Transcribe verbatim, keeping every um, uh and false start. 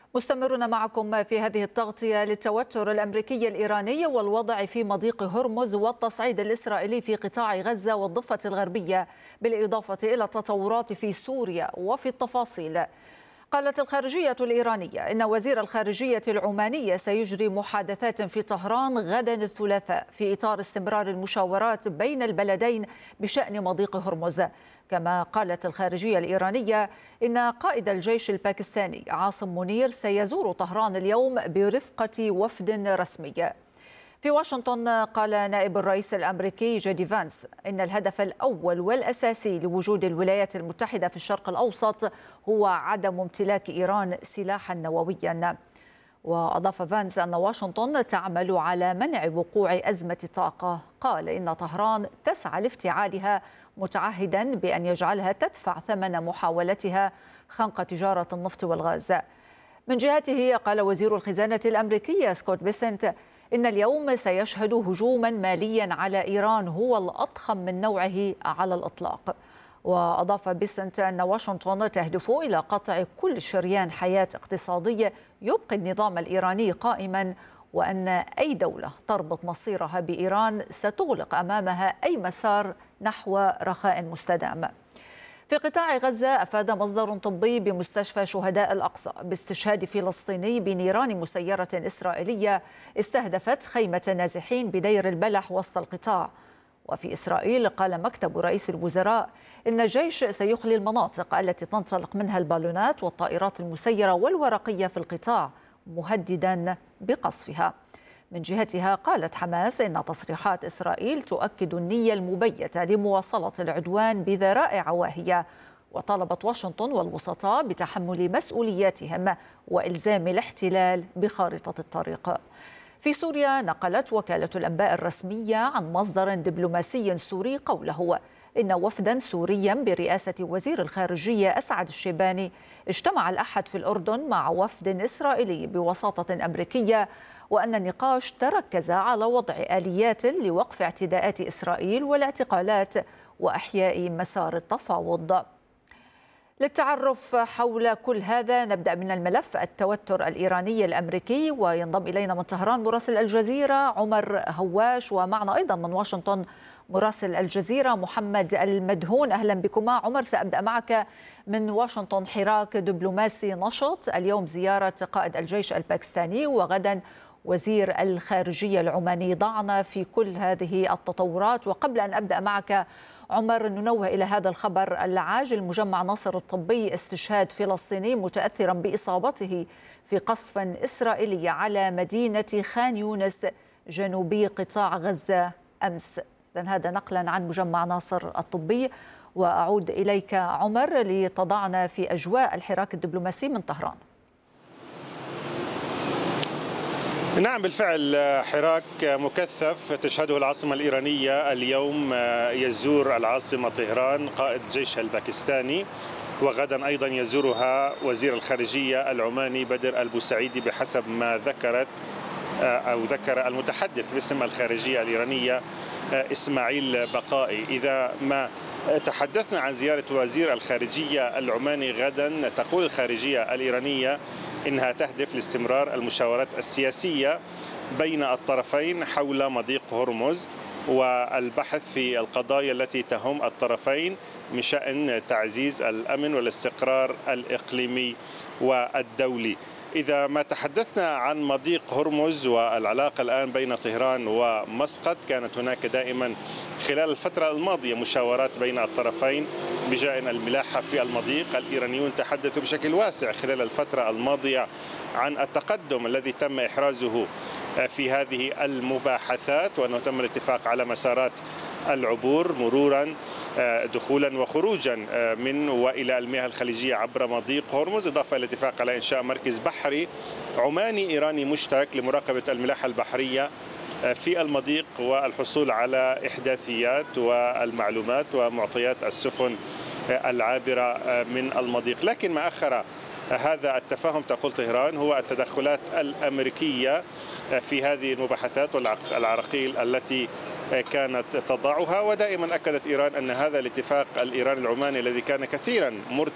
مستمرون معكم في هذه التغطية للتوتر الأمريكي الإيراني والوضع في مضيق هرمز والتصعيد الإسرائيلي في قطاع غزة والضفة الغربية، بالإضافة إلى التطورات في سوريا. وفي التفاصيل، قالت الخارجية الإيرانية إن وزير الخارجية العماني سيجري محادثات في طهران غدا الثلاثاء في إطار استمرار المشاورات بين البلدين بشأن مضيق هرمز. كما قالت الخارجية الإيرانية إن قائد الجيش الباكستاني عاصم منير سيزور طهران اليوم برفقة وفد رسمي. في واشنطن، قال نائب الرئيس الأمريكي جيدي فانس إن الهدف الأول والأساسي لوجود الولايات المتحدة في الشرق الأوسط هو عدم امتلاك إيران سلاحا نوويا. وأضاف فانس أن واشنطن تعمل على منع وقوع أزمة طاقة. قال إن طهران تسعى لافتعالها، متعهدا بأن يجعلها تدفع ثمن محاولتها خنق تجارة النفط والغاز. من جهته، قال وزير الخزانة الأمريكي سكوت بيسنت إن اليوم سيشهد هجوما ماليا على إيران هو الأضخم من نوعه على الإطلاق. وأضاف بيسنت أن واشنطن تهدف إلى قطع كل شريان حياة اقتصادي يبقي النظام الإيراني قائما، وأن أي دولة تربط مصيرها بإيران ستغلق أمامها أي مسار نحو رخاء مستدام. في قطاع غزة، أفاد مصدر طبي بمستشفى شهداء الأقصى باستشهاد فلسطيني بنيران مسيرة إسرائيلية استهدفت خيمة نازحين بدير البلح وسط القطاع. وفي إسرائيل، قال مكتب رئيس الوزراء إن الجيش سيخلي المناطق التي تنطلق منها البالونات والطائرات المسيرة والورقية في القطاع، مهددا بقصفها. من جهتها، قالت حماس إن تصريحات إسرائيل تؤكد النية المبيتة لمواصلة العدوان بذرائع واهية، وطالبت واشنطن والوسطاء بتحمل مسؤولياتهم وإلزام الاحتلال بخارطة الطريق. في سوريا، نقلت وكالة الأنباء الرسمية عن مصدر دبلوماسي سوري قوله إن وفدا سوريا برئاسة وزير الخارجية أسعد الشيباني اجتمع الأحد في الأردن مع وفد إسرائيلي بوساطة أمريكية، وأن النقاش تركز على وضع آليات لوقف اعتداءات إسرائيل والاعتقالات وإحياء مسار التفاوض. للتعرف حول كل هذا، نبدأ من الملف التوتر الإيراني الأمريكي، وينضم إلينا من طهران مراسل الجزيرة عمر هواش، ومعنا أيضا من واشنطن مراسل الجزيرة محمد المدهون. أهلا بكما. عمر، سأبدأ معك من واشنطن. حراك دبلوماسي نشط اليوم، زيارة قائد الجيش الباكستاني وغدا وزير الخارجية العماني. ضعنا في كل هذه التطورات. وقبل أن أبدأ معك عمر، ننوه إلى هذا الخبر العاجل: مجمع ناصر الطبي استشهاد فلسطيني متأثرا بإصابته في قصف إسرائيلي على مدينة خان يونس جنوبي قطاع غزة أمس. إذن هذا نقلا عن مجمع ناصر الطبي. وأعود إليك عمر لتضعنا في أجواء الحراك الدبلوماسي من طهران. نعم، بالفعل حراك مكثف تشهده العاصمة الإيرانية اليوم. يزور العاصمة طهران قائد الجيش الباكستاني، وغدا أيضا يزورها وزير الخارجية العماني بدر البوسعيدي بحسب ما ذكرت أو ذكر المتحدث باسم الخارجية الإيرانية إسماعيل بقائي. إذا ما تحدثنا عن زيارة وزير الخارجية العماني غدا، تقول الخارجية الإيرانية إنها تهدف لاستمرار المشاورات السياسية بين الطرفين حول مضيق هرمز والبحث في القضايا التي تهم الطرفين من شأن تعزيز الأمن والاستقرار الإقليمي والدولي. إذا ما تحدثنا عن مضيق هرمز والعلاقة الآن بين طهران ومسقط، كانت هناك دائما خلال الفترة الماضية مشاورات بين الطرفين بشأن الملاحة في المضيق. الإيرانيون تحدثوا بشكل واسع خلال الفترة الماضية عن التقدم الذي تم إحرازه في هذه المباحثات، وأنه تم الاتفاق على مسارات العبور مرورا دخولا وخروجا من وإلى المياه الخليجية عبر مضيق هرمز، إضافة إلى الاتفاق على إنشاء مركز بحري عماني إيراني مشترك لمراقبة الملاحة البحرية في المضيق والحصول على إحداثيات والمعلومات ومعطيات السفن العابرة من المضيق. لكن ما أخر هذا التفاهم، تقول طهران، هو التدخلات الأمريكية في هذه المباحثات والعراقيل التي كانت تضعها. ودائما أكدت إيران أن هذا الاتفاق الإيراني العماني الذي كان كثيرا